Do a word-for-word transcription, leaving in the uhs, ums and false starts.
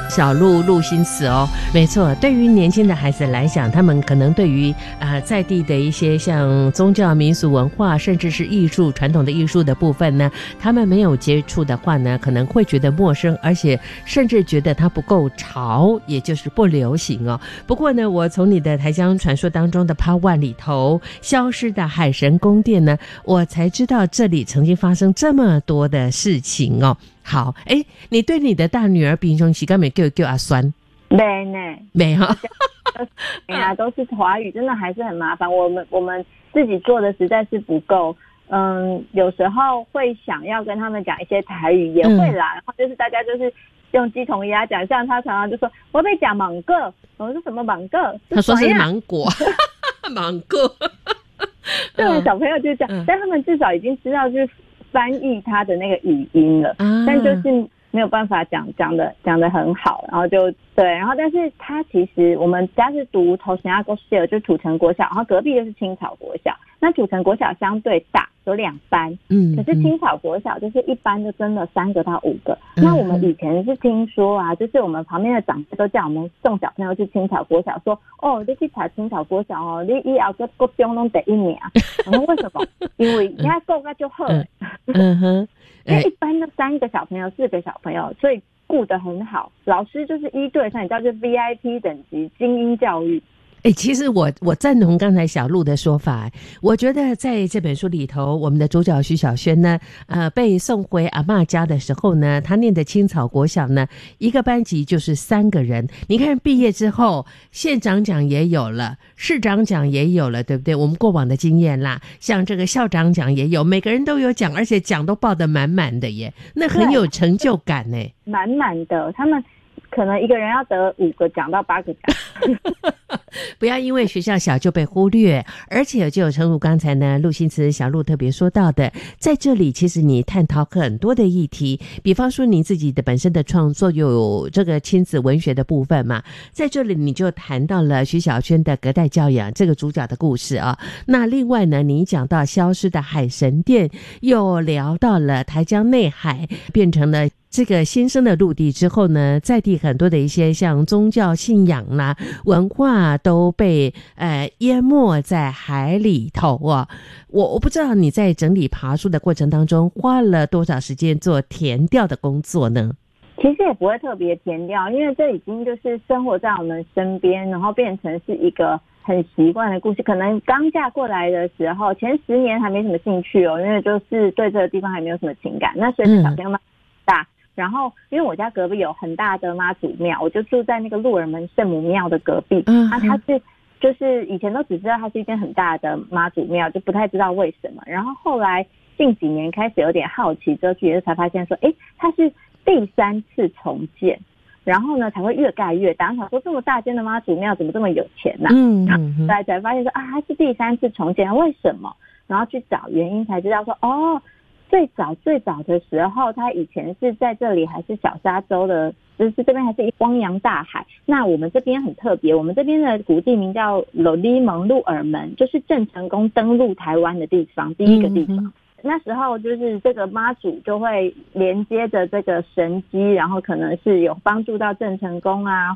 小鹿陆心慈哦，没错，对于年轻的孩子来讲，他们可能对于呃在地的一些像宗教民俗文化，甚至是艺术传统的艺术的部分呢，他们没有接触的话呢，可能会觉得陌生，而且甚至觉得它不够潮，也就是不流行哦。不过呢，我从你的台江传说当中的 Part One 里头消失的海神宫殿呢，我才知道这里曾经发生这么多的事情哦。好，哎，你对你的大女儿平常时间没叫叫阿酸？ 没呢， 没哈。 哎呀，都是华语，真的还是很麻烦。我们我们自己做的实在是不够。嗯，有时候会想要跟他们讲一些台语，也会啦。嗯、然后就是大家就是用鸡同鸭讲，像他常常就说我被讲芒果，我说什么芒果？ 他说是芒果，芒果。 对，小朋友就讲、嗯，但他们至少已经知道就是翻译他的那个语音了，啊、但就是没有办法讲讲的讲的很好，然后就对，然后但是他其实我们家是读头前阿国小，就土城国小，然后隔壁就是青草国小。那土城国小相对大，有两班，嗯，可是青草国小就是一班就真的三个到五个。嗯、那我们以前是听说啊，就是我们旁边的长辈都叫我们送小朋友去青草国小，说哦，你去查青草国小哦，你以后个国中拢第一名。然后为什么？因为人家够个就好。嗯哼，因为一般就三个小朋友、四个小朋友，所以顾得很好。老师就是一对三，你知道，就是 V I P 等级精英教育。 欸、其实我我赞同刚才小鹿的说法，我觉得在这本书里头，我们的主角徐小萱呢，呃，被送回阿嬷家的时候呢，他念的青草国小呢，一个班级就是三个人。你看毕业之后，县长奖也有了，市长奖也有了，对不对？我们过往的经验啦，像这个校长奖也有，每个人都有奖，而且奖都报得满满的耶，那很有成就感呢， 满满的。他们可能一个人要得五个奖到八个奖。 不要因为学校小就被忽略，而且就有诚如刚才呢陆心慈小鹿特别说到的，在这里其实你探讨很多的议题，比方说你自己的本身的创作有这个亲子文学的部分嘛，在这里你就谈到了徐小萱的隔代教养这个主角的故事啊。那另外呢，你讲到消失的海神殿，又聊到了台江内海变成了这个新生的陆地之后呢，在地很多的一些像宗教信仰啦、文化都被呃淹没在海里头啊。我我不知道你在整理爬书的过程当中花了多少时间做田调的工作呢？ 其实也不会特别田调，因为这已经就是生活在我们身边，然后变成是一个很习惯的故事。可能刚嫁过来的时候，前十年还没什么兴趣哦，因为就是对这个地方还没有什么情感。那随着小朋友们大。嗯，然后因为我家隔壁有很大的妈祖庙，我就住在那个鹿耳门圣母庙的隔壁。嗯，那它是就是以前都只知道它是一间很大的妈祖庙，就不太知道为什么。然后后来近几年开始有点好奇，之后去才发现说，诶，它是第三次重建，然后呢才会越盖越大。想说这么大间的妈祖庙怎么这么有钱呢？啊？嗯，后来才发现说啊，它是第三次重建，为什么？然后去找原因才知道说，哦。最早最早的时候，他以前是在这里还是小沙洲的，就是这边还是汪洋大海。那我们这边很特别，我们这边的古地名叫鹿里蒙鹿耳门，就是郑成功登陆台湾的地方，第一个地方。嗯，那时候就是这个妈祖就会连接着这个神机，然后可能是有帮助到郑成功啊，